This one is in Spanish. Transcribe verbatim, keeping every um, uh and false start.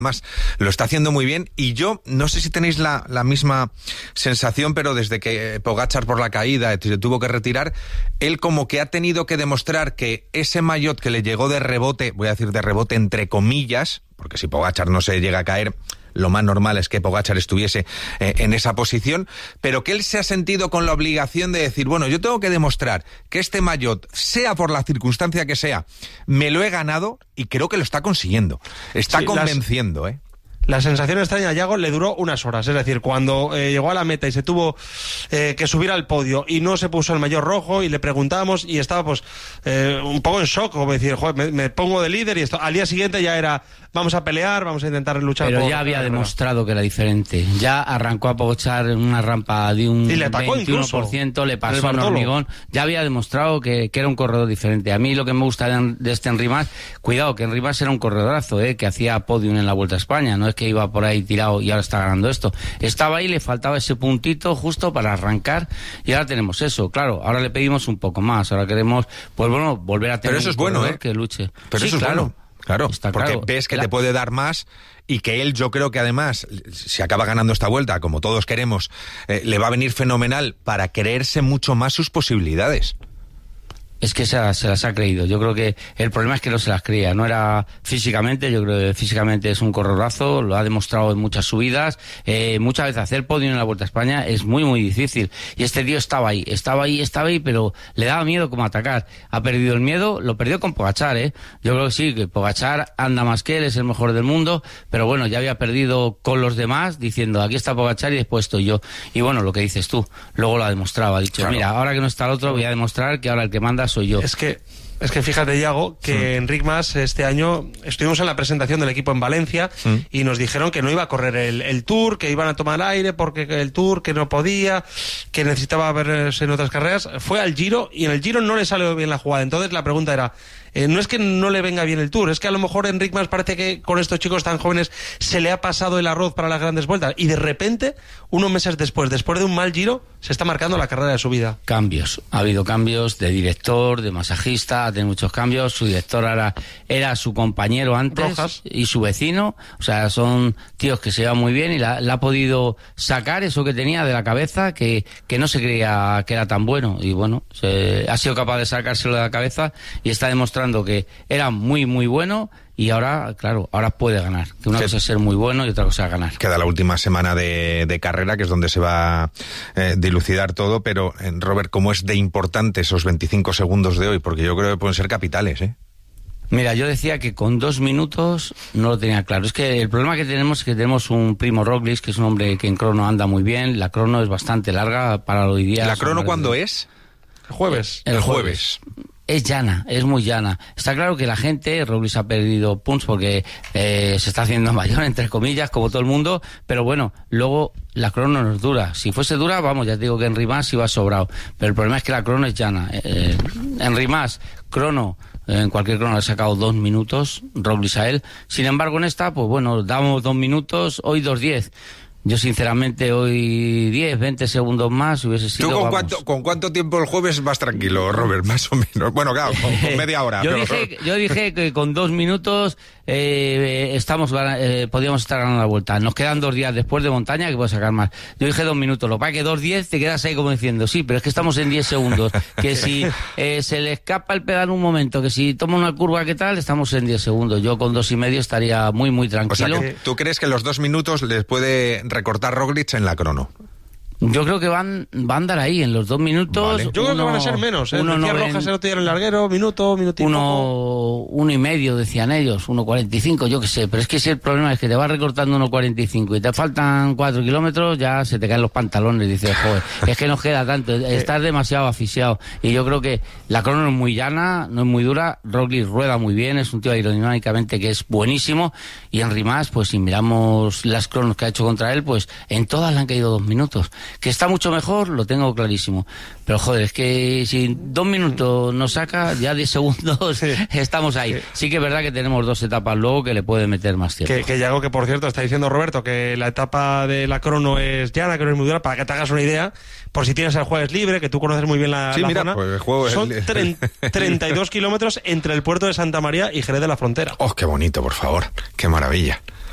Más lo está haciendo muy bien, y yo no sé si tenéis la, la misma sensación, pero desde que Pogačar por la caída se tuvo que retirar, él como que ha tenido que demostrar que ese maillot que le llegó de rebote, voy a decir de rebote entre comillas, porque si Pogačar no se llega a caer, lo más normal es que Pogačar estuviese eh, en esa posición, pero que él se ha sentido con la obligación de decir, bueno, yo tengo que demostrar que este maillot, sea por la circunstancia que sea, me lo he ganado, y creo que lo está consiguiendo. Está sí, convenciendo, las... ¿eh? La sensación extraña a Yago le duró unas horas, es decir, cuando eh, llegó a la meta y se tuvo eh, que subir al podio y no se puso el maillot rojo, y le preguntamos y estaba pues eh, un poco en shock, como decir, joder, me, me pongo de líder, y esto al día siguiente ya era, vamos a pelear, vamos a intentar luchar. Pero por, ya había pero, demostrado que era diferente, ya arrancó a Pogačar en una rampa de un veintiuno por ciento, le pasó a hormigón, ya había demostrado que, que era un corredor diferente. A mí lo que me gusta de, de este Henry Mas, cuidado, que Henry Mas era un corredorazo, eh, que hacía podium en la Vuelta a España, no es que iba por ahí tirado y ahora está ganando esto. Estaba ahí, le faltaba ese puntito justo para arrancar, y ahora tenemos eso. Claro, ahora le pedimos un poco más, ahora queremos, pues bueno, volver a tener Pero eso un es bueno, ¿eh? que luche. Pero sí, eso es claro. bueno. Claro, está porque claro. ves que la... te puede dar más, y que él, yo creo que además, si acaba ganando esta vuelta, como todos queremos, eh, le va a venir fenomenal para creerse mucho más sus posibilidades. Es que se, se las ha creído. Yo creo que el problema es que no se las creía. No era físicamente, yo creo que físicamente es un corredorazo, lo ha demostrado en muchas subidas. Eh, muchas veces hacer podio en la Vuelta a España es muy, muy difícil. Y este tío estaba ahí, estaba ahí, estaba ahí, pero le daba miedo como atacar. Ha perdido el miedo, lo perdió con Pogačar, ¿eh? Yo creo que sí, que Pogačar anda más que él, es el mejor del mundo, pero bueno, ya había perdido con los demás, diciendo, aquí está Pogačar y después estoy yo. Y bueno, lo que dices tú, luego lo ha demostrado. Ha dicho, claro, mira, ahora que no está el otro, voy a demostrar que ahora el que manda soy yo. Es que, es que fíjate, Yago, que sí. Enric Mas este año estuvimos en la presentación del equipo en Valencia, sí, y nos dijeron que no iba a correr el, el Tour, que iban a tomar aire porque el Tour, que no podía, que necesitaba verse en otras carreras. Fue al Giro y en el Giro no le salió bien la jugada. Entonces la pregunta era, Eh, no es que no le venga bien el Tour, es que a lo mejor Enric Mas parece que con estos chicos tan jóvenes se le ha pasado el arroz para las grandes vueltas, y de repente, unos meses después, después de un mal Giro, se está marcando la carrera de su vida. Cambios, ha habido cambios de director, de masajista, ha tenido muchos cambios. Su director ahora era su compañero antes, Rojas, y su vecino, o sea, son tíos que se llevan muy bien, y la, la ha podido sacar eso que tenía de la cabeza, que, que no se creía que era tan bueno, y bueno, se, ha sido capaz de sacárselo de la cabeza, y está demostrando que era muy muy bueno, y ahora, claro, ahora puede ganar. Que una sí. cosa es ser muy bueno y otra cosa es ganar. Queda la última semana de, de carrera, que es donde se va a eh, dilucidar todo, pero eh, Robert, ¿cómo es de importante esos veinticinco segundos de hoy? Porque yo creo que pueden ser capitales, ¿eh? Mira, yo decía que con dos minutos no lo tenía claro. Es que el problema que tenemos es que tenemos un Primo Roglič, que es un hombre que en crono anda muy bien. La crono es bastante larga para hoy día. ¿La crono cuándo es? El jueves. El, el jueves. jueves. Es llana, es muy llana. Está claro que la gente, Roglič ha perdido puntos porque eh, se está haciendo mayor, entre comillas, como todo el mundo, pero bueno, luego la crono no es dura. Si fuese dura, vamos, ya te digo que Henry Mas iba sobrado, pero el problema es que la crono es llana. Eh, Henry Mas, crono, en cualquier crono le ha sacado dos minutos, Roglič a él. Sin embargo, en esta, pues bueno, damos dos minutos, hoy dos diez. Yo sinceramente hoy diez, veinte segundos más hubiese sido... ¿Tú con, vamos. cuánto, con cuánto tiempo el jueves vas tranquilo, Robert? Más o menos. Bueno, claro, con, con media hora. yo, pero... dije, yo dije que con dos minutos eh, estamos eh, podíamos estar ganando la vuelta. Nos quedan dos días después de montaña que puedo sacar más. Yo dije dos minutos. Lo que pasa es que dos diez te quedas ahí como diciendo, sí, pero es que estamos en diez segundos. Que si eh, se le escapa el pedal un momento, que si toma una curva, ¿qué tal? Estamos en diez segundos. Yo con dos y medio estaría muy, muy tranquilo. O sea, que ¿tú crees que los dos minutos les puede recortar Roglič en la crono? Yo creo que van, van a andar ahí en los dos minutos. Vale. Yo uno, creo que van a ser menos. ¿eh? Uno Decía no Rojas el otro día en el larguero, minuto, minuto y uno, poco. uno y medio decían ellos, uno cuarenta y cinco, yo qué sé. Pero es que si el problema es que te vas recortando uno cuarenta y cinco y te faltan cuatro kilómetros, ya se te caen los pantalones. Dices, joder, es que nos queda tanto, estás demasiado asfixiado. Y yo creo que la crono es muy llana, no es muy dura. Roglič rueda muy bien, es un tío aerodinámicamente que es buenísimo. Y Henry Mas, pues si miramos las cronos que ha hecho contra él, pues en todas le han caído dos minutos. Que está mucho mejor, lo tengo clarísimo, pero joder, es que si dos minutos nos saca, ya diez segundos sí. estamos ahí. Sí. sí que es verdad que tenemos dos etapas luego que le puede meter más tiempo. Que, que ya algo que, por cierto, está diciendo Roberto, que la etapa de la crono es llana, que no es muy dura, para que te hagas una idea, por si tienes el jueves libre, que tú conoces muy bien la, sí, la mira, zona, pues el juego son es... treinta y dos kilómetros entre el puerto de Santa María y Jerez de la Frontera. ¡Oh, qué bonito, por favor! ¡Qué maravilla!